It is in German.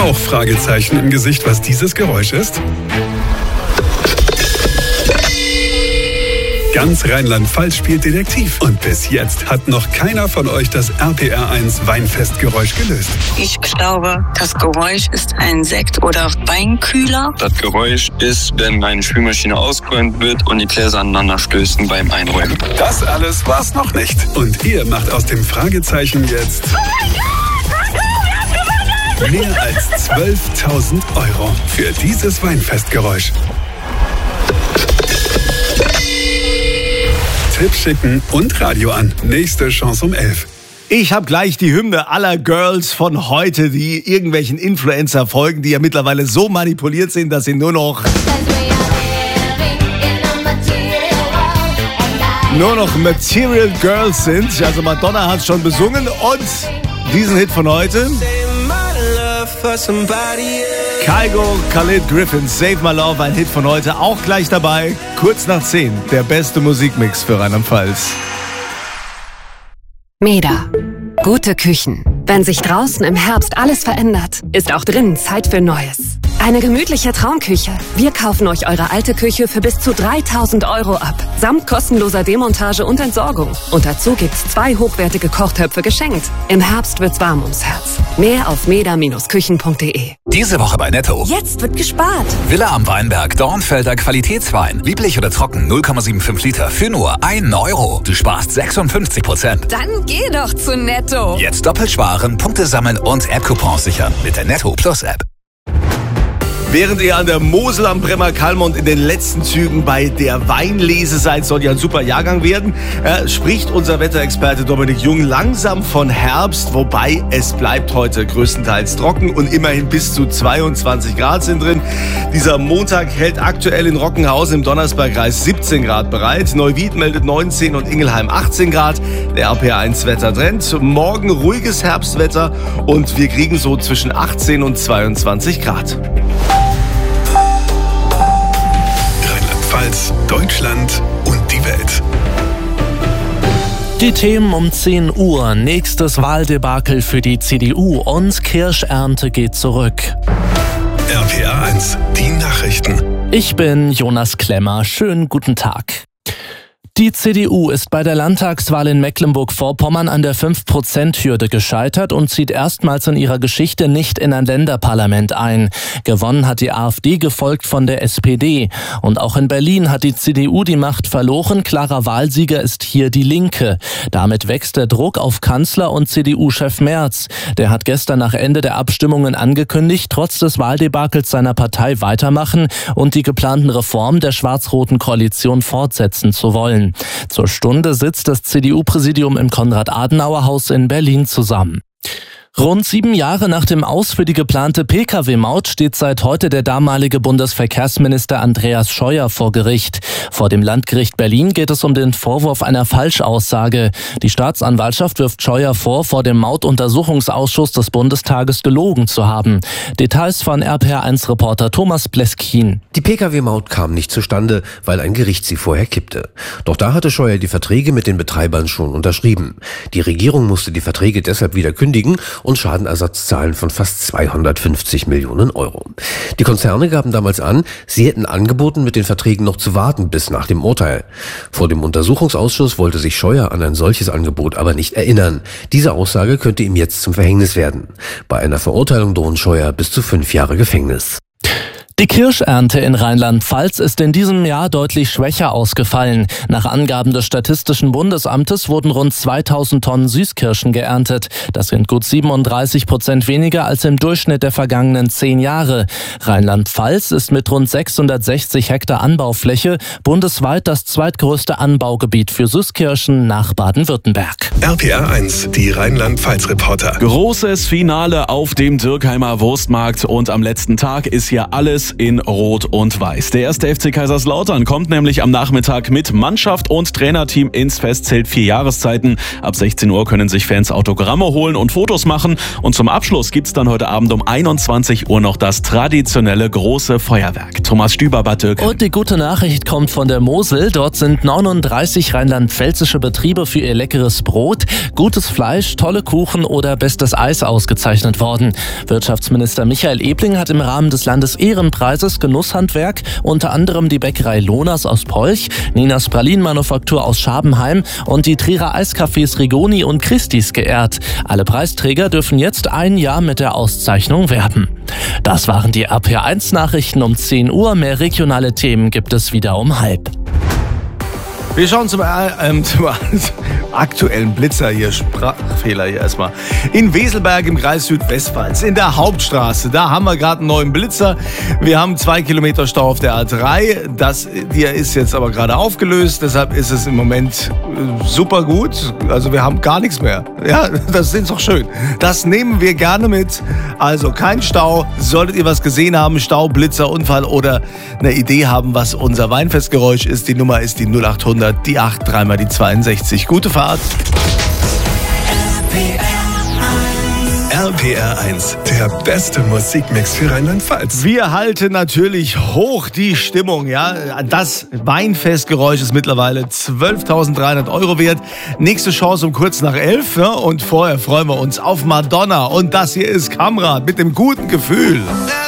Auch Fragezeichen im Gesicht, was dieses Geräusch ist? Ganz Rheinland-Pfalz spielt Detektiv. Und bis jetzt hat noch keiner von euch das RPR1 Weinfestgeräusch gelöst. Ich glaube, das Geräusch ist ein Sekt- oder Weinkühler. Das Geräusch ist, wenn eine Spülmaschine ausgeräumt wird und die Gläser aneinander stößen beim Einräumen. Das alles war's noch nicht. Und ihr macht aus dem Fragezeichen jetzt mehr als 12.000 € für dieses Weinfestgeräusch. Tipp schicken und Radio an. Nächste Chance um 11. Ich habe gleich die Hymne aller Girls von heute, die irgendwelchen Influencer folgen, die ja mittlerweile so manipuliert sind, dass sie nur noch Material Girls sind. Also Madonna hat schon besungen und diesen Hit von heute. Kygo, Khalid Griffin, Save My Love, ein Hit von heute, auch gleich dabei. Kurz nach 10, der beste Musikmix für Rheinland-Pfalz. Meda. Gute Küchen. Wenn sich draußen im Herbst alles verändert, ist auch drinnen Zeit für Neues. Eine gemütliche Traumküche. Wir kaufen euch eure alte Küche für bis zu 3.000 € ab. Samt kostenloser Demontage und Entsorgung. Und dazu gibt's 2 hochwertige Kochtöpfe geschenkt. Im Herbst wird's warm ums Herz. Mehr auf meda-küchen.de. Diese Woche bei Netto. Jetzt wird gespart. Villa am Weinberg, Dornfelder Qualitätswein. Lieblich oder trocken, 0,75 Liter für nur 1 €. Du sparst 56%. Dann geh doch zu Netto. Jetzt doppelt sparen, Punkte sammeln und App-Coupons sichern mit der Netto Plus App. Während ihr an der Mosel am Bremer Kalmont in den letzten Zügen bei der Weinlese seid, soll ja ein super Jahrgang werden, spricht unser Wetterexperte Dominik Jung langsam von Herbst, wobei es bleibt heute größtenteils trocken und immerhin bis zu 22 Grad sind drin. Dieser Montag hält aktuell in Rockenhausen im Donnersbergkreis 17 Grad bereit. Neuwied meldet 19 und Ingelheim 18 Grad. Der RPR1 Wettertrend. Morgen ruhiges Herbstwetter und wir kriegen so zwischen 18 und 22 Grad. Deutschland und die Welt. Die Themen um 10 Uhr. Nächstes Wahldebakel für die CDU und Kirschernte geht zurück. RPR1, die Nachrichten. Ich bin Jonas Klemmer. Schönen guten Tag. Die CDU ist bei der Landtagswahl in Mecklenburg-Vorpommern an der 5%-Hürde gescheitert und zieht erstmals in ihrer Geschichte nicht in ein Länderparlament ein. Gewonnen hat die AfD, gefolgt von der SPD. Und auch in Berlin hat die CDU die Macht verloren. Klarer Wahlsieger ist hier die Linke. Damit wächst der Druck auf Kanzler und CDU-Chef Merz. Der hat gestern nach Ende der Abstimmungen angekündigt, trotz des Wahldebakels seiner Partei weitermachen und die geplanten Reformen der schwarz-roten Koalition fortsetzen zu wollen. Zur Stunde sitzt das CDU-Präsidium im Konrad-Adenauer-Haus in Berlin zusammen. Rund 7 Jahre nach dem Aus für die geplante Pkw-Maut steht seit heute der damalige Bundesverkehrsminister Andreas Scheuer vor Gericht. Vor dem Landgericht Berlin geht es um den Vorwurf einer Falschaussage. Die Staatsanwaltschaft wirft Scheuer vor dem Mautuntersuchungsausschuss des Bundestages gelogen zu haben. Details von RPR1-Reporter Thomas Bleskin. Die Pkw-Maut kam nicht zustande, weil ein Gericht sie vorher kippte. Doch da hatte Scheuer die Verträge mit den Betreibern schon unterschrieben. Die Regierung musste die Verträge deshalb wieder kündigen und Schadenersatz zahlen von fast 250 Millionen €. Die Konzerne gaben damals an, sie hätten angeboten, mit den Verträgen noch zu warten bis nach dem Urteil. Vor dem Untersuchungsausschuss wollte sich Scheuer an ein solches Angebot aber nicht erinnern. Diese Aussage könnte ihm jetzt zum Verhängnis werden. Bei einer Verurteilung drohen Scheuer bis zu 5 Jahre Gefängnis. Die Kirschernte in Rheinland-Pfalz ist in diesem Jahr deutlich schwächer ausgefallen. Nach Angaben des Statistischen Bundesamtes wurden rund 2000 Tonnen Süßkirschen geerntet. Das sind gut 37% weniger als im Durchschnitt der vergangenen 10 Jahre. Rheinland-Pfalz ist mit rund 660 Hektar Anbaufläche bundesweit das zweitgrößte Anbaugebiet für Süßkirschen nach Baden-Württemberg. RPR1, die Rheinland-Pfalz-Reporter. Großes Finale auf dem Dürkheimer Wurstmarkt und am letzten Tag ist hier alles alles in Rot und Weiß. Der erste FC Kaiserslautern kommt nämlich am Nachmittag mit Mannschaft und Trainerteam ins Festzelt 4 Jahreszeiten. Ab 16 Uhr können sich Fans Autogramme holen und Fotos machen. Und zum Abschluss gibt's dann heute Abend um 21 Uhr noch das traditionelle große Feuerwerk. Thomas Stüber, Bad Dürkheim. Und die gute Nachricht kommt von der Mosel. Dort sind 39 rheinland-pfälzische Betriebe für ihr leckeres Brot, gutes Fleisch, tolle Kuchen oder bestes Eis ausgezeichnet worden. Wirtschaftsminister Michael Ebling hat im Rahmen des Landesehrenpreises Genusshandwerk unter anderem die Bäckerei Lohners aus Polch, Ninas Pralinenmanufaktur aus Schabenheim und die Trierer Eiscafés Rigoni und Christis geehrt. Alle Preisträger dürfen jetzt 1 Jahr mit der Auszeichnung werben. Das waren die RPR1-Nachrichten um 10 Uhr. Mehr regionale Themen gibt es wieder um 12:30. Wir schauen zum aktuellen Blitzer hier, Sprachfehler hier erstmal. In Weselberg im Kreis Südwestpfalz, in der Hauptstraße, da haben wir gerade einen neuen Blitzer. Wir haben 2 Kilometer Stau auf der A3. Der ist jetzt aber gerade aufgelöst, deshalb ist es im Moment super gut. Also wir haben gar nichts mehr. Ja, das ist doch schön. Das nehmen wir gerne mit. Also kein Stau. Solltet ihr was gesehen haben, Stau, Blitzer, Unfall oder eine Idee haben, was unser Weinfestgeräusch ist, die Nummer ist die 0800, die 8, 3 mal die 62. Gute Fahrt. RPR1, der beste Musikmix für Rheinland-Pfalz. Wir halten natürlich hoch die Stimmung. Ja? Das Weinfestgeräusch ist mittlerweile 12.300 € wert. Nächste Chance um kurz nach 11. Ja? Und vorher freuen wir uns auf Madonna. Und das hier ist Kamrat mit dem guten Gefühl.